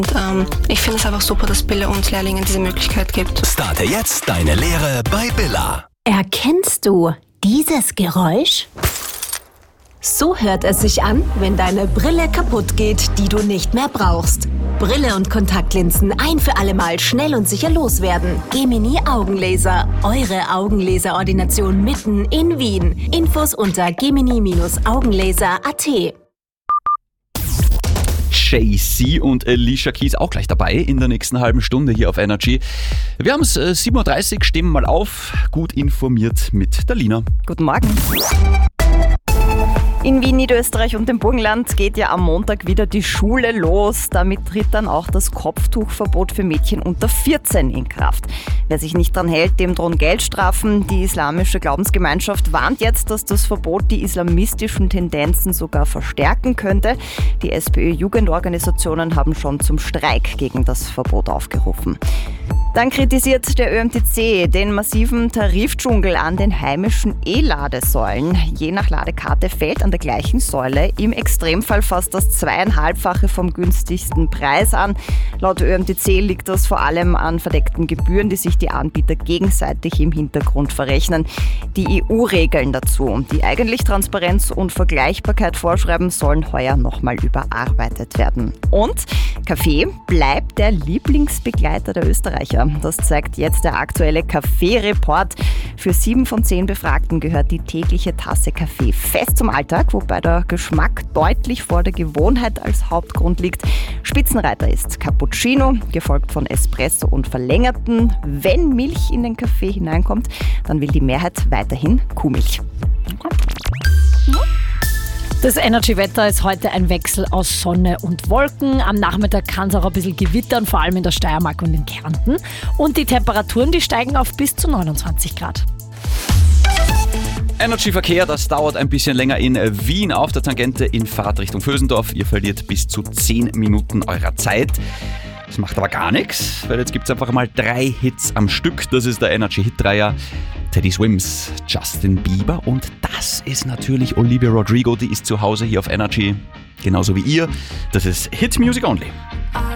Und ich finde es einfach super, dass Billa uns Lehrlingen diese Möglichkeit gibt. Starte jetzt deine Lehre bei Billa. Erkennst du dieses Geräusch? So hört es sich an, wenn deine Brille kaputt geht, die du nicht mehr brauchst. Brille und Kontaktlinsen ein für alle Mal schnell und sicher loswerden. Gemini Augenlaser, eure Augenlaserordination mitten in Wien. Infos unter gemini-augenlaser.at. Jay-Z und Alicia Keys auch gleich dabei in der nächsten halben Stunde hier auf Energy. Wir haben es 7.30 Uhr, stehen mal auf, gut informiert mit der Lina. Guten Morgen. In Wien, Niederösterreich und dem Burgenland geht ja am Montag wieder die Schule los. Damit tritt dann auch das Kopftuchverbot für Mädchen unter 14 in Kraft. Wer sich nicht dran hält, dem drohen Geldstrafen. Die islamische Glaubensgemeinschaft warnt jetzt, dass das Verbot die islamistischen Tendenzen sogar verstärken könnte. Die SPÖ-Jugendorganisationen haben schon zum Streik gegen das Verbot aufgerufen. Dann kritisiert der ÖMTC den massiven Tarifdschungel an den heimischen E-Ladesäulen. Je nach Ladekarte fällt an der gleichen Säule im Extremfall fast das 2,5-fache vom günstigsten Preis an. Laut ÖMTC liegt das vor allem an verdeckten Gebühren, die sich die Anbieter gegenseitig im Hintergrund verrechnen. Die EU-Regeln dazu, die eigentlich Transparenz und Vergleichbarkeit vorschreiben, sollen heuer nochmal überarbeitet werden. Und Kaffee bleibt der Lieblingsbegleiter der Österreicher. Das zeigt jetzt der aktuelle Kaffee-Report. Für 7 von 10 Befragten gehört die tägliche Tasse Kaffee fest zum Alltag, wobei der Geschmack deutlich vor der Gewohnheit als Hauptgrund liegt. Spitzenreiter ist Cappuccino, gefolgt von Espresso und verlängerten. Wenn Milch in den Kaffee hineinkommt, dann will die Mehrheit weiterhin Kuhmilch. Das Energy-Wetter ist heute ein Wechsel aus Sonne und Wolken. Am Nachmittag kann es auch ein bisschen gewittern, vor allem in der Steiermark und in Kärnten. Und die Temperaturen, die steigen auf bis zu 29 Grad. Energy-Verkehr, das dauert ein bisschen länger in Wien auf der Tangente in Fahrtrichtung Vösendorf. Ihr verliert bis zu 10 Minuten eurer Zeit. Das macht aber gar nichts, weil jetzt gibt es einfach mal 3 Hits am Stück. Das ist der Energy-Hit-Dreier. Teddy Swims, Justin Bieber und das ist natürlich Olivia Rodrigo, die ist zu Hause hier auf Energy, genauso wie ihr. Das ist Hit Music Only.